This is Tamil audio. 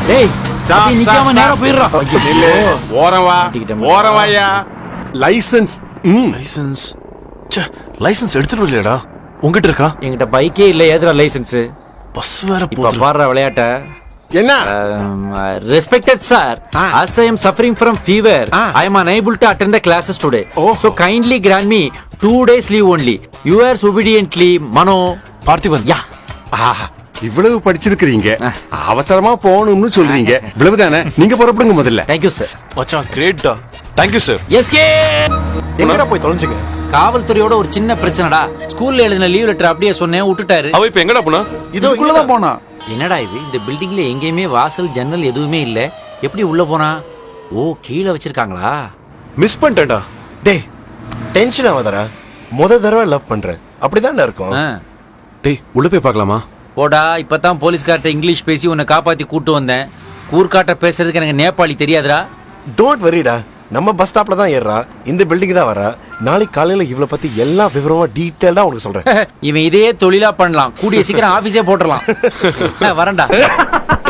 டேய் அப்படி நிக்காம நேரா போயிடுறா. நில்லு, ஓரம் வா, ஓரம் வாயா. லைசன்ஸ். லைசன்ஸ் லைசன்ஸ் எடுத்துட்டு வரலையாடா? உங்ககிட்ட இருக்கா? என்கிட்ட பைக்கே இல்ல, ஏதுடா லைசன்ஸ்? பஸ் வேற இப்ப போகுது. பாடுற விளையாட்ட. என்ன? Respected sir, as I am suffering from fever, I am unable to attend the classes today. So kindly grant me 2 days leave only. Yours obediently, Mano. Parthiban. Yeah. இவ்வளவு படிச்சிருக்கீங்க, அவசரமா போகணும்னு சொல்றீங்க, இவ்வளவுதானே? நீங்க புறப்படுங்க முதல்ல. Thank you sir. மச்சான் Greta. Thank you sir. SK. எங்கடா போய் தொலைஞ்சுங்க? காவல்துறையோட ஒரு சின்ன பிரச்சனைடா. ஸ்கூல்ல எழுதின லீவ் லெட்டர் அப்படியே சொன்னேன், விட்டுட்டாரு. அவ இப்ப எங்கடா போனா? இதோ இங்கதான் போனா. என்னடா இது? இந்த பில்டிங்ல எங்கேயுமே வாசல் ஜன்னல் எதுவுமே இல்ல, எப்படி உள்ள போனா? ஓ, கீழே வச்சிருக்காங்களா? மிஸ் பண்ணிட்டேன்டா. டேய் டென்ஷன் ஆகாதடா. முத தடவை லவ் பண்றேன், அப்படிதான் இருக்கும். டேய் உள்ள போய் பார்க்கலாமா? போடா, இப்பதான் போலீஸ்கார்ட்ட இங்கிலீஷ் பேசி உன்னை காப்பாத்தி கூட்டு வந்தேன். கூர்காட்ட பேசுறதுக்கு எனக்கு நேபாளி தெரியாதுடா. டோன்ட் வரிடா, நம்ம பஸ் ஸ்டாப்ல தான் ஏறா, இந்த பில்டிங் தான் வரா. நாளைக்கு காலையில இவளை பத்தி எல்லா விவரமா டீட்டெயிலா உனக்கு சொல்றேன். இவன் இதையே தொழிலா பண்ணலாம், கூடிய சீக்கிரம் ஆபீஸே போட்டுடலாம். வரேன்டா.